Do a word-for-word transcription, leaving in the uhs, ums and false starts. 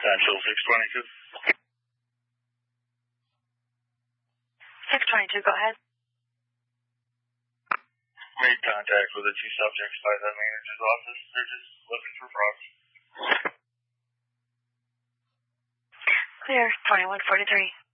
Central six twenty-two. six twenty-two, go ahead. Made contact with the two subjects by the manager's office. They're just looking for frauds. Clear, twenty-one forty-three.